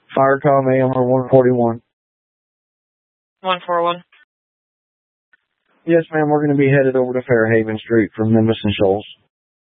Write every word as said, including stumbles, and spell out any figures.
Firecom A M R one forty-one. one forty-one. Yes, ma'am. We're going to be headed over to Fairhaven Street from Memphis and Shoals.